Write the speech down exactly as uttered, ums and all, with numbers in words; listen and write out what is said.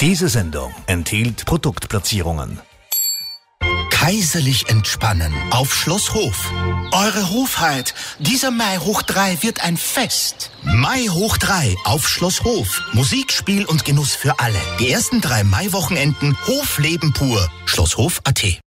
Diese Sendung enthielt Produktplatzierungen. Kaiserlich entspannen auf Schloss Hof. Eure Hofheit, dieser Mai hoch drei wird ein Fest. Mai hoch drei auf Schloss Hof. Musik, Spiel und Genuss für alle. Die ersten drei Maiwochenenden Hofleben pur. Schlosshof punkt at